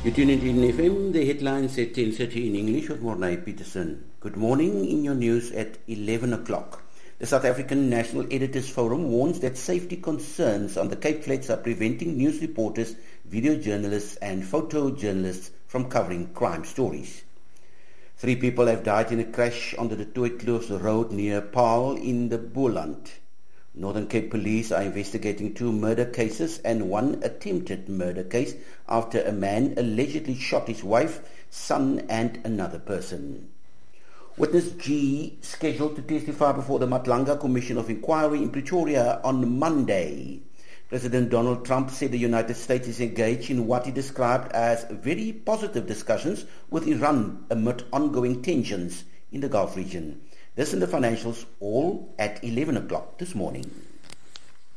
You tune into Eden FM, the headlines at 10:30 in English with Mornay Peterson. Good morning in your news at 11 o'clock. The South African National Editors Forum warns that safety concerns on the Cape Flats are preventing news reporters, video journalists and photojournalists from covering crime stories. 3 people have died in a crash on the De Tooikloof Road near Paarl in the Boland. Northern Cape Police are investigating 2 murder cases and 1 attempted murder case after a man allegedly shot his wife, son and another person. Witness G scheduled to testify before the Matlanga Commission of Inquiry in Pretoria on Monday. President Donald Trump said the United States is engaged in what he described as very positive discussions with Iran amid ongoing tensions in the Gulf region. This and the financials all at 11 o'clock this morning.